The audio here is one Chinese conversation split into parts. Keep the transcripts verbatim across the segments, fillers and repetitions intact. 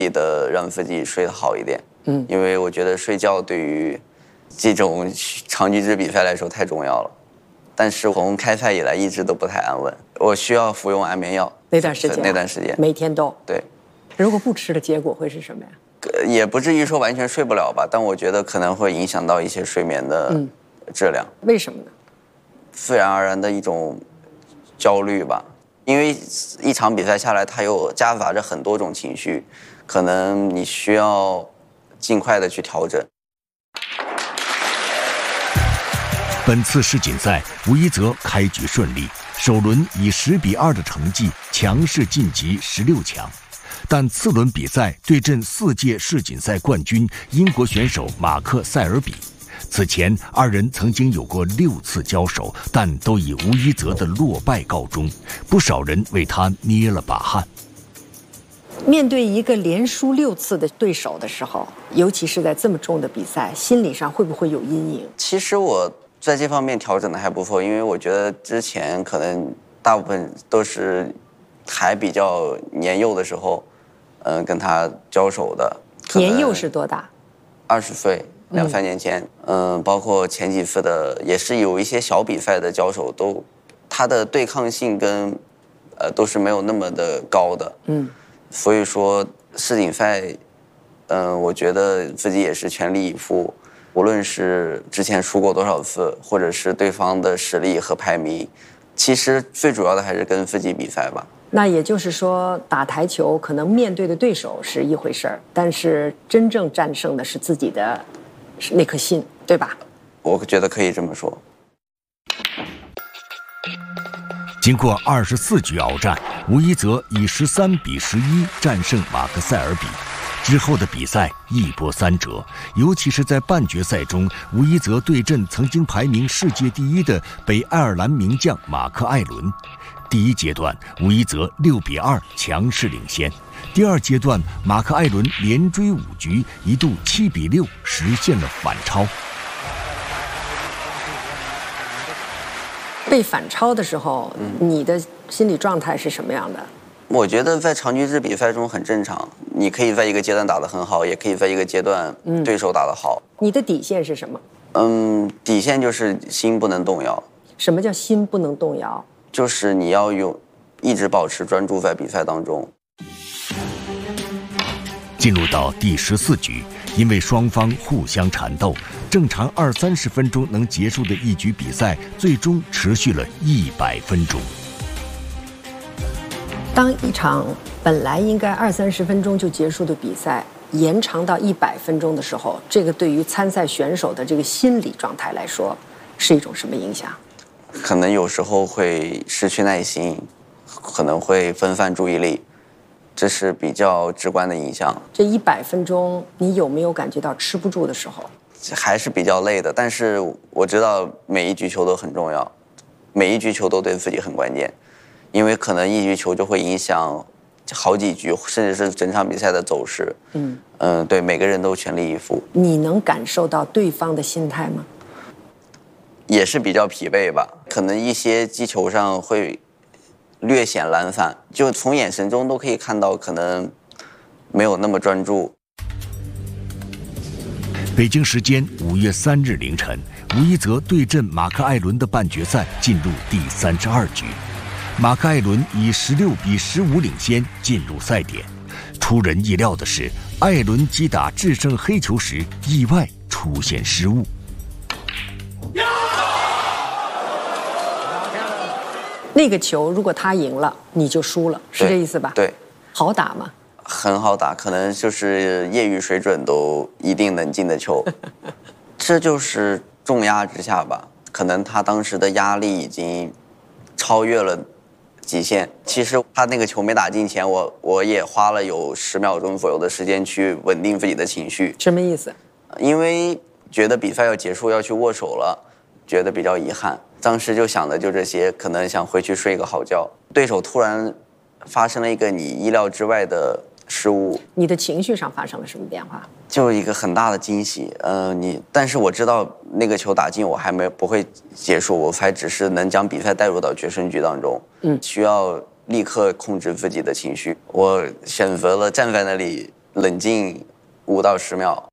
的让自己睡得好一点。嗯，因为我觉得睡觉对于这种长局制比赛来说太重要了。但是从开赛以来一直都不太安稳，我需要服用安眠药。 那段时间， 那段时间每天都对。 如果不吃的结果会是什么呀？ 也不至于说完全睡不了吧，但我觉得可能会影响到一些睡眠的质量。 嗯、为什么呢？ 自然而然的一种焦虑吧，因为一场比赛下来，它有夹杂着很多种情绪，可能你需要尽快的去调整。 本次世锦赛，吴一泽开局顺利，首轮以十比二的成绩强势晋级十六强。但次轮比赛对阵四届世锦赛冠军英国选手马克塞尔比，此前二人曾经有过六次交手，但都以吴一泽的落败告终，不少人为他捏了把汗。 面对一个连输六次的对手的时候，尤其是在这么重的比赛，心理上会不会有阴影？ 其实我在这方面调整的还不错，因为我觉得之前可能大部分都是还比较年幼的时候，嗯、呃，跟他交手的。 年幼是多大？ 二十岁，两三年前。嗯、呃，包括前几次的，也是有一些小比赛的交手，都他的对抗性跟呃都是没有那么的高的。嗯，所以说世锦赛，嗯、呃，我觉得自己也是全力以赴。无论是之前输过多少次，或者是对方的实力和排名，其实最主要的还是跟自己比赛吧。 那也就是说，打台球可能面对的对手是一回事儿，但是真正战胜的是自己的那颗心，对吧？ 我觉得可以这么说。 经过二十四局鏖战，吴一泽以十三比十一战胜马克塞尔比。之后的比赛一波三折，尤其是在半决赛中，吴一泽对阵曾经排名世界第一的北爱尔兰名将马克艾伦。第一阶段，吴一泽六比二强势领先。第二阶段，马克艾伦连追五局，一度七比六实现了反超。 被反超的时候，嗯、你的心理状态是什么样的？ 我觉得在长局制比赛中很正常，你可以在一个阶段打得很好，也可以在一个阶段对手打得好。 嗯、你的底线是什么？ 嗯，底线就是心不能动摇。 什么叫心不能动摇？ 就是你要有一直保持专注在比赛当中。 进入到第十四局，因为双方互相缠斗，正常二三十分钟能结束的一局比赛，最终持续了一百分钟。 当一场本来应该二三十分钟就结束的比赛延长到一百分钟的时候，这个对于参赛选手的这个心理状态来说，是一种什么影响？ 可能有时候会失去耐心，可能会分散注意力，这是比较直观的影响。 这一百分钟，你有没有感觉到吃不住的时候？ 还是比较累的，但是我知道每一局球都很重要，每一局球都对自己很关键。因为可能一局球就会影响好几局，甚至是整场比赛的走势。嗯嗯、呃，对，每个人都全力以赴。 你能感受到对方的心态吗？ 也是比较疲惫吧，可能一些击球上会略显懒散，就从眼神中都可以看到，可能没有那么专注。 北京时间五月三日凌晨，吴一泽对阵马克艾伦的半决赛进入第三十二局。马克艾伦以十六比十五领先进入赛点。出人意料的是，艾伦击打制胜黑球时意外出现失误。 那个球如果他赢了，你就输了，是这意思吧？ 对。 好打吗？ 很好打，可能就是业余水准都一定能进的球。这就是重压之下吧，可能他当时的压力已经超越了极限。其实他那个球没打进前，我我也花了有十秒钟左右的时间去稳定自己的情绪。 什么意思？ 因为觉得比赛要结束，要去握手了，觉得比较遗憾。当时就想的就这些，可能想回去睡个好觉。对手突然发生了一个你意料之外的失误， 你的情绪上发生了什么变化？ 就一个很大的惊喜。呃，你但是我知道那个球打进，我还没不会结束，我才只是能将比赛带入到决胜局当中。嗯，需要立刻控制自己的情绪。我选择了站在那里冷静五到十秒。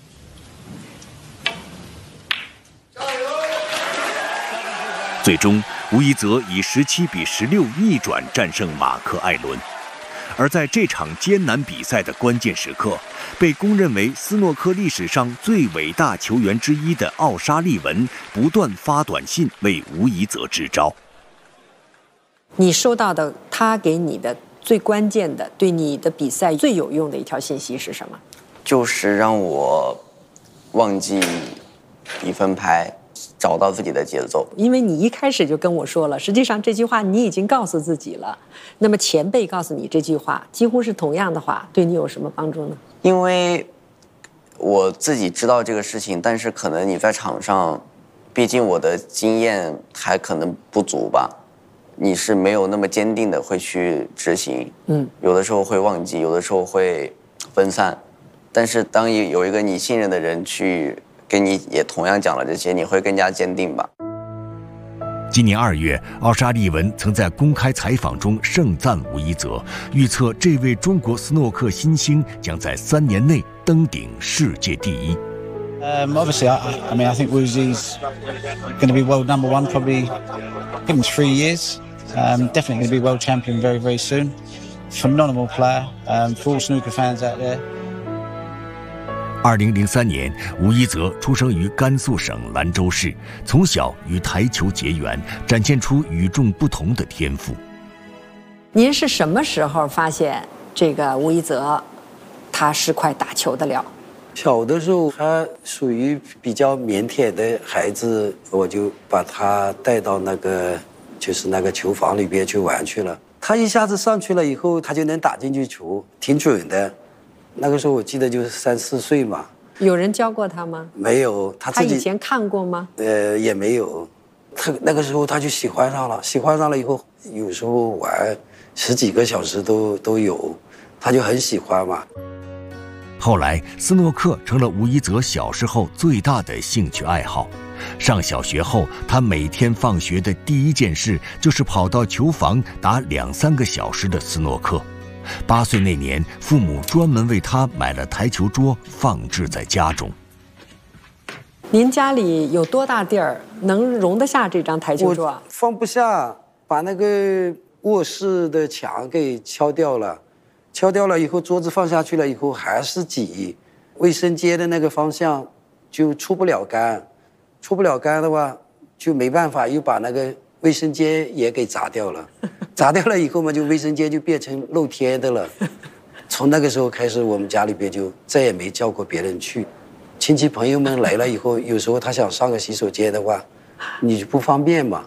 最终，吴一泽以十七比十六逆转战胜马克·艾伦。而在这场艰难比赛的关键时刻，被公认为斯诺克历史上最伟大球员之一的奥沙利文不断发短信为吴一泽支招。 你收到的他给你的最关键的、对你的比赛最有用的一条信息是什么？ 就是让我忘记比分牌，找到自己的节奏。 因为你一开始就跟我说了，实际上这句话你已经告诉自己了。那么前辈告诉你这句话，几乎是同样的话，对你有什么帮助呢？ 因为我自己知道这个事情，但是可能你在场上，毕竟我的经验还可能不足吧，你是没有那么坚定的会去执行。嗯，有的时候会忘记，有的时候会分散。但是当有一个你信任的人去跟你也同样讲了这些，你会更加坚定吧。 今年二月，奥沙利文曾在公开采访中盛赞吴一泽，预测这位中国斯诺克新星将在三年内登顶世界第一。 Um, obviously, I, I mean, I think Woozy's going to be world number one. Probably give him three years. Um, definitely going to be world champion very, very soon. Phenomenal player um, for all snooker fans out there. 二零零三年，吴一泽出生于甘肃省兰州市，从小与台球结缘，展现出与众不同的天赋。 您是什么时候发现这个吴一泽，他是块打球的料？ 小的时候，他属于比较腼腆的孩子，我就把他带到那个就是那个球房里边去玩去了。他一下子上去了以后，他就能打进去球，挺准的。那个时候我记得就是三四岁嘛。 有人教过他吗？ 没有，他自己。 他以前看过吗？ 呃，也没有。他那个时候他就喜欢上了，喜欢上了以后，有时候玩十几个小时都都有，他就很喜欢嘛。 后来，斯诺克成了吴一泽小时候最大的兴趣爱好。上小学后，他每天放学的第一件事就是跑到球房打两三个小时的斯诺克。八岁那年，父母专门为他买了台球桌，放置在家中。 您家里有多大地儿能容得下这张台球桌？ 放不下，把那个卧室的墙给敲掉了。敲掉了以后，桌子放下去了以后还是挤，卫生间的那个方向就出不了杆，出不了杆的话就没办法，又把那个卫生间也给砸掉了。砸掉了以后嘛，就卫生间就变成露天的了。从那个时候开始，我们家里边就再也没叫过别人去。亲戚朋友们来了以后，有时候他想上个洗手间的话，你就不方便嘛。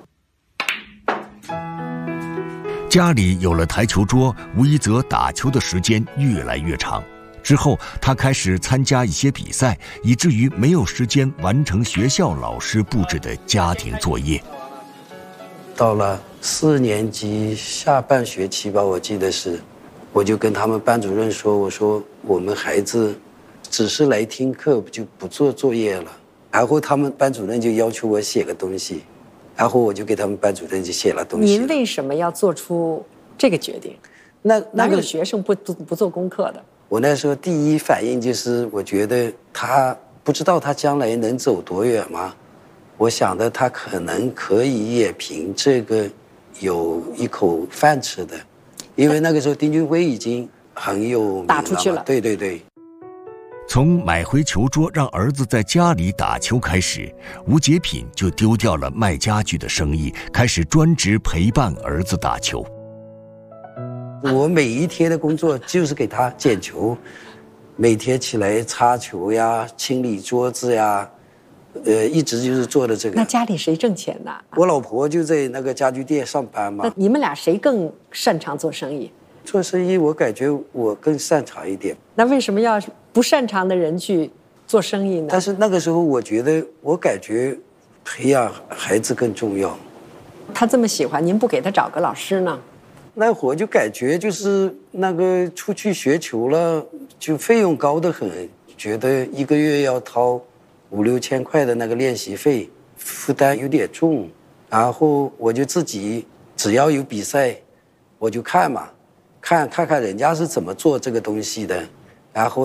家里有了台球桌，吴一泽打球的时间越来越长。之后，他开始参加一些比赛，以至于没有时间完成学校老师布置的家庭作业。 到了四年级下半学期吧，我记得是，我就跟他们班主任说，我说我们孩子只是来听课，就不做作业了。然后他们班主任就要求我写个东西，然后我就给他们班主任就写了东西。 您为什么要做出这个决定？ 那那个哪有学生不不做功课的？ 我那时候第一反应就是，我觉得他不知道他将来能走多远吗？我想的他可能可以也凭这个有一口饭吃的，因为那个时候丁俊晖已经很有名了， 打出去了。 对对对。 从买回球桌让儿子在家里打球开始，吴杰品就丢掉了卖家具的生意，开始专职陪伴儿子打球。 我每一天的工作就是给他捡球，每天起来擦球呀、清理桌子呀，呃，一直就是做的这个。 那家里谁挣钱呢？ 我老婆就在那个家具店上班嘛。 那你们俩谁更擅长做生意？ 做生意，我感觉我更擅长一点。 那为什么要不擅长的人去做生意呢？ 但是那个时候，我觉得我感觉培养孩子更重要。 他这么喜欢，您不给他找个老师呢？ 那会儿就感觉就是那个出去学球了，就费用高得很，觉得一个月要掏五六千块的那个练习费，负担有点重。然后我就自己只要有比赛，我就看嘛，看看看人家是怎么做这个东西的， 然后